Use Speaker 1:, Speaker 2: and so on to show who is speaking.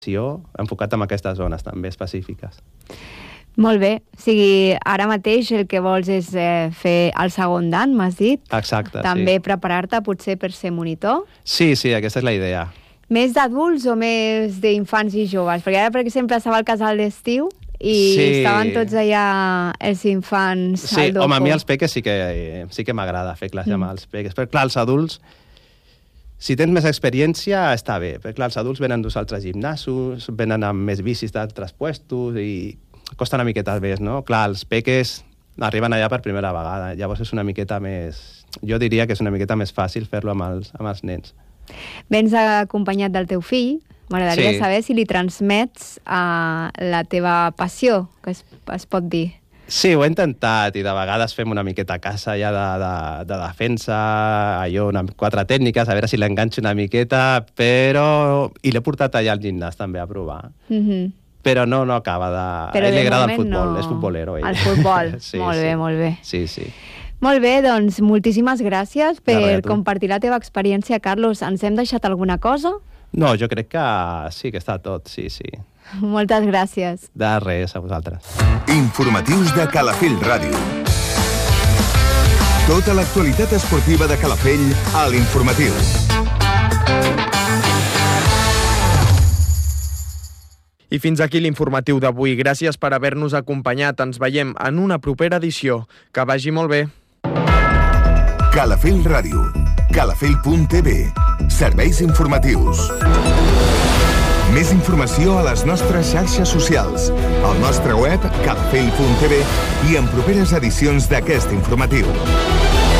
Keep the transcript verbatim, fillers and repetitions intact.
Speaker 1: enfocat en aquestes zones també específiques.
Speaker 2: Molt bé. O sigui, ara mateix el que vols és eh, fer el segon dan, m'has dit?
Speaker 1: Exacte,
Speaker 2: també
Speaker 1: sí.
Speaker 2: preparar-te potser per ser monitor?
Speaker 1: Sí, sí, aquesta és la idea.
Speaker 2: Més d'adults o més d'infants i joves? Perquè ara, per exemple, estava al casal d'estiu i sí. estaven tots allà els infants
Speaker 1: sí,
Speaker 2: al dopo.
Speaker 1: Home, a mi els peques sí que, sí que m'agrada fer classe mm. amb els peques. Però clar, els adults, si tens més experiència, està bé. Perquè clar, els adults venen d'uns altres gimnasos, venen amb més bicis d'altres puestos i costa una miqueta més, no? Clar, els peques arriben allà per primera vegada. Llavors és una miqueta més... Jo diria que és una miqueta més fàcil fer-lo amb els, amb els nens.
Speaker 2: Vens acompanyat del teu fill. M'agradaria sí. saber si li transmets uh, la teva passió, que es, es pot dir.
Speaker 1: Sí, ho he intentat, i de vegades fem una miqueta a casa ja de, de, de defensa, allò, una, quatre tècniques, a veure si l'enganxo una miqueta, però... I l'he portat allà al gimnàs també a provar. Mhm. Però no, no acaba de...
Speaker 2: Però
Speaker 1: ell li agrada el
Speaker 2: no...
Speaker 1: futbol, és futbolero. Ell.
Speaker 2: El futbol, sí, molt
Speaker 1: sí.
Speaker 2: bé, molt bé.
Speaker 1: Sí, sí.
Speaker 2: Molt bé, doncs moltíssimes gràcies per compartir la teva experiència, Carlos. Ens hem deixat alguna cosa?
Speaker 1: No, jo crec que sí, que està tot, sí, sí.
Speaker 2: Moltes gràcies.
Speaker 1: De res, a vosaltres.
Speaker 3: Informatius de Calafell Ràdio. Tota l'actualitat esportiva de Calafell a l'Informatiu.
Speaker 4: I fins aquí l'informatiu d'avui. Gràcies per haver-nos acompanyat. Ens veiem en una propera edició. Que vagi molt bé.
Speaker 3: Calafell Ràdio. calafell punt t v. Serveis informatius. Més informació a les nostres xarxes socials, al nostre web calafell punt t v i en properes edicions d'aquest informatiu.